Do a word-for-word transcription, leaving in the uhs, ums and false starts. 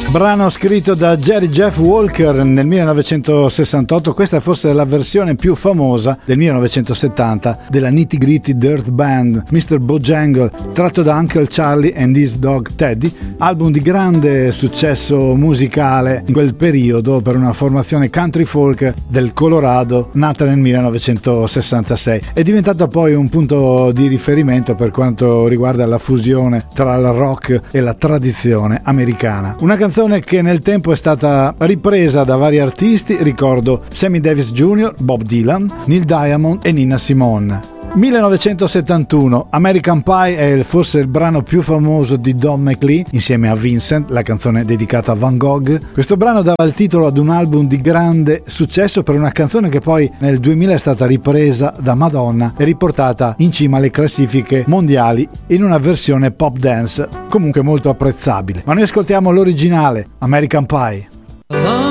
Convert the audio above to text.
Brano scritto da Jerry Jeff Walker nel millenovecentosessantotto, questa è forse la versione più famosa del millenovecentosettanta della Nitty Gritty Dirt Band, mister Bojangle, tratto da Uncle Charlie and His Dog Teddy, album di grande successo musicale in quel periodo per una formazione country folk del Colorado nata nel millenovecentosessantasei. È diventato poi un punto di riferimento per quanto riguarda la fusione tra il rock e la tradizione americana. Una canzone che nel tempo è stata ripresa da vari artisti, ricordo Sammy Davis Junior, Bob Dylan, Neil Diamond e Nina Simone. millenovecentosettantuno, American Pie è forse il brano più famoso di Don McLean insieme a Vincent, la canzone dedicata a Van Gogh. Questo brano dava il titolo ad un album di grande successo per una canzone che poi nel duemila è stata ripresa da Madonna e riportata in cima alle classifiche mondiali in una versione pop dance comunque molto apprezzabile. Ma noi ascoltiamo l'originale, American Pie.